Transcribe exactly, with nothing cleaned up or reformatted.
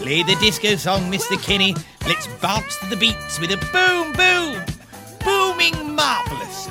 Play the disco song, Mister Kenny. Let's bounce to the beats with a boom, boom. Booming marvellous.